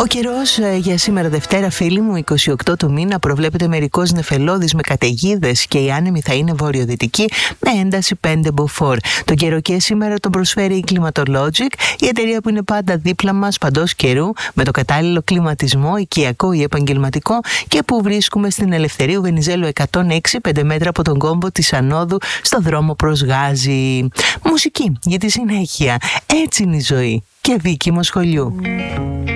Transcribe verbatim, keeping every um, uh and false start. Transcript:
Ο καιρός για σήμερα Δευτέρα, φίλοι μου, εικοστή ογδόη του μήνα, προβλέπεται μερικός νεφελώδης με καταιγίδες και η άνεμη θα είναι βορειοδυτική με ένταση πέντε μποφόρ. Τον καιρό και σήμερα τον προσφέρει η Climatologic, η εταιρεία που είναι πάντα δίπλα μας παντός καιρού, με το κατάλληλο κλιματισμό, οικιακό ή επαγγελματικό, και που βρίσκουμε στην Ελευθερίου Βενιζέλου εκατόν έξι, πέντε μέτρα από τον κόμπο της Ανόδου, στο δρόμο προς Γάζι. Μουσική για τη συνέχεια. Έτσι είναι η ζωή. Και δίκη μου σχολείου.